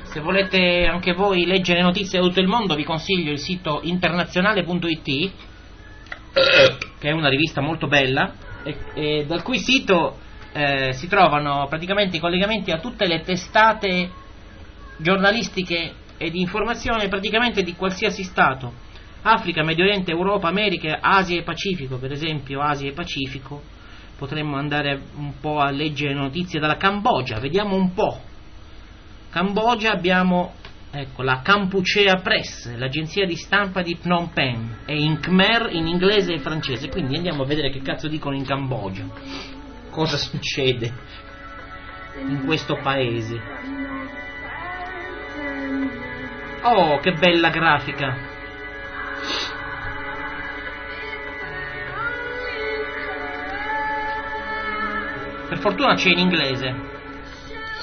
Se volete anche voi leggere notizie da tutto il mondo, vi consiglio il sito internazionale.it, che è una rivista molto bella, e dal cui sito si trovano praticamente i collegamenti a tutte le testate giornalistiche e di informazione praticamente di qualsiasi stato: Africa, Medio Oriente, Europa, America, Asia e Pacifico. Per esempio Asia e Pacifico, potremmo andare un po' a leggere notizie dalla Cambogia. Vediamo un po'. Cambogia, abbiamo, ecco, la Kampuchea Press, l'agenzia di stampa di Phnom Penh, e in Khmer, in inglese e francese. Quindi andiamo a vedere che cazzo dicono in Cambogia, cosa succede in questo paese. Oh, che bella grafica! Per fortuna c'è in inglese.